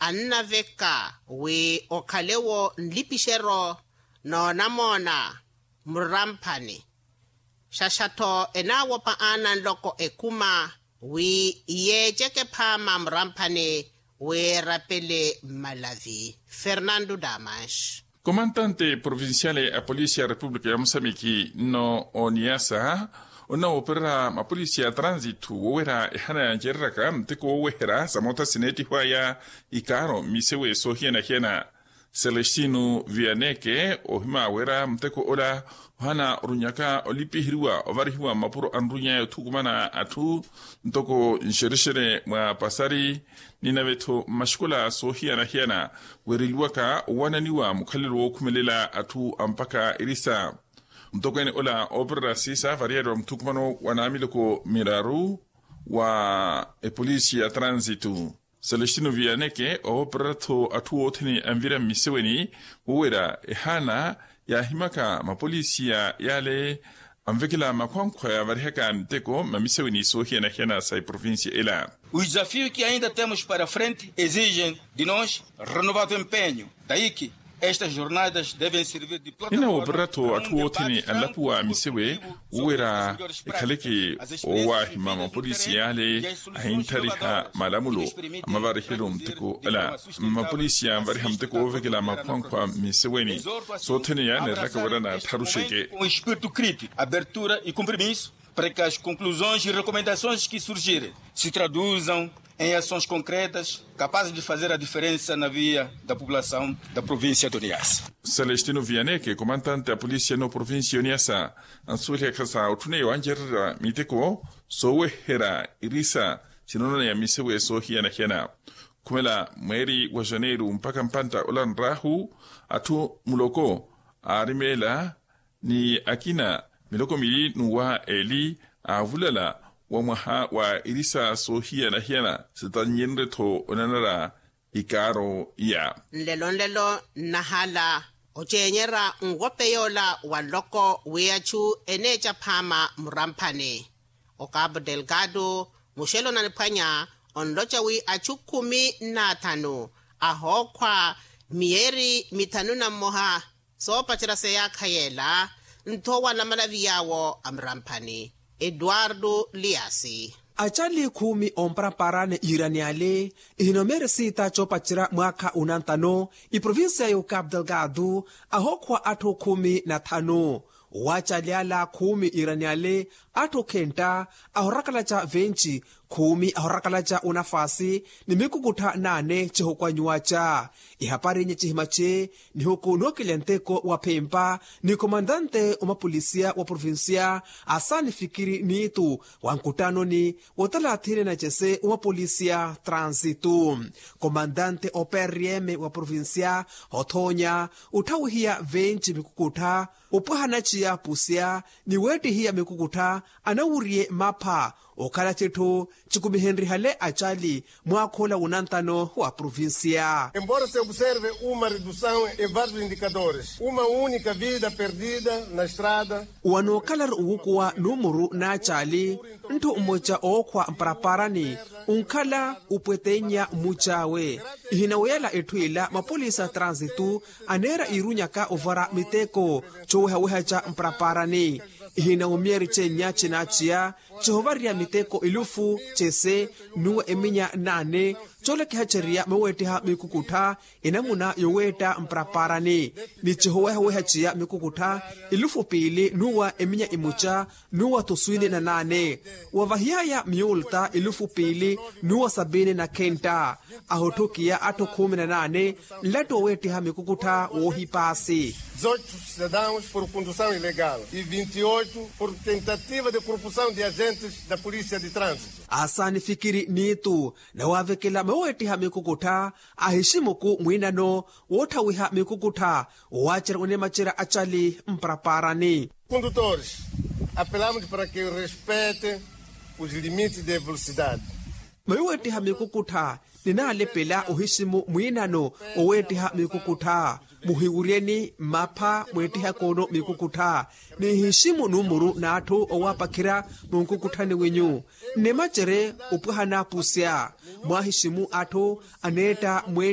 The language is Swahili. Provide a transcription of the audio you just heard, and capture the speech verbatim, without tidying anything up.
annaveka we okhalewo nlipishero no namona murampani shashato enawo pa ana loko ekuma we yejeke phama murampani we rapele Malavi. Fernando Damas. Comandante provinciale a Polícia República ya Moçambique no Oniasa ona opera ma polícia trânsito wera ehana jerraka mteko wehera samota sineti hwaya ikaro misewe sohiena hiena Celestino Vianeke ohima wera mteko ola hana runyaka olipi hirua ovarihiwa mapuro anrunya tukumana atu ntoko nshereshere mwa pasari ninaveto mashkola sohiena hiena weriluwaka wananiwa mukhaliro kumelela atu ampaka irisa mtoko ene ola opera sisa variado mtukumano wanamiloko miraru wa e polisi ya transitu Celestino Vianeke opera to atu oteni amvira miseweni wera ehana ya himaka mapolisi ya yale amvekela makwankwa ya varihaka mteko mamiseweni sohiena hiena sai província ela. Os desafios que ainda temos para frente exigem de nós renovado empenho. Daí que estas jornadas devem servir de plataforma. Ina obrato atu otini alapua misewe uwera ikaleke owa himama polisi yale ahintariha malamulo amavarihelo mteko ala mapolisi ya variha mteko ovekela makwankwa miseweni sotene ya neraka warana tarusheke. Com espírito crítico, abertura e compromisso para que as conclusões e recomendações que surgirem se traduzam em ações concretas capazes de fazer a diferença na vida da população da província de Niassa. Celestino Vianeke, comandante da polícia no província de Niassa, ansulia kasa utuneyo anjerra miteko sowe hera irisa sinonona ya misewe sohiena hiena. Kumela mweri wa Janeiro mpaka mpanta olan rahu atu muloko arimela ni akina miloko mili nuwa eli avulala wa maha wa irisa sohia na hiena sitanyenre to onanara ikaro ya lelo lelo nahala ochenyera ngopeyola waloko weachu enecha phama murampane o Cabo Delgado mushelo na nipanya onlocha wi achukumi na tano ahokwa mieri mitanu na moha so pachira se yakhayela ntowa na Malavi yawo amrampani. Eduardo Liasi. Achali kumi ompra parane iraniale ihinomere sita chopachira mwaka unantano i provincia ya Cabo Delgado ahokwa ato kumi na tano wachaliala kumi iraniale ato kenta ahorakalacha venchi kumi ahorakalacha unafasi ni mikukuta nane chihokwa nyuacha ihapari nye chihimache ni huku nokilenteko wa pempa ni komandante umapolisia wa provincia asani fikiri nitu wankutano ni watalathine na chese umapolisia transitu komandante operieme wa provincia hotonya utawihia venchi mikukuta upuhanachiya pusia ni weti hiya mikukuta anawurie mapa okala chetu chikumihenri hale achali mwakhola unantano wa provincia. Embora se observe uma redução em vários indicadores, uma única vida perdida na estrada. Wanokalar uwukwa numuru na achali nto umocha okwa mparaparani unkala upwetenya muchawe. Hinawela etuila mapolisa transitu anera irunyaka ovara miteko choweha wehacha mparaparani. Hina umieri che nyachi na chia chovaria miteko ilufu chese nuwa eminya nane chole kihacheria mewetiha mikukuta inamuna yoweta mpraparani ni chihoweha wehachia mikukuta ilufu pili nuwa eminya imucha nuwa tuswini na nane wavahiyaya miulta ilufu pili nuwa sabini na kenta ahotukia ato kumi na nane leto wetiha mikukuta wohipasi dezoito cidadãos por condução ilegal e vinte e oito por tentativa de corrupção de agentes da polícia de trânsito. Asani fikiri nitu na wavekela mewetiha mikukuta ahishimuku mwinano wotawiha mikukuta wachira unemachira achali mpraparani. Condutores, apelamos para que respeitem os limites de velocidade. Mewetiha mikukuta ninalepela uhishimu mwinano owetiha mikukuta muhiwurieni mapa mwetiha kono mikukuta ni hishimu numuru na ato owapakira mukukutani wenyu nemachere upuhana pusya mwahishimu ato aneta mwe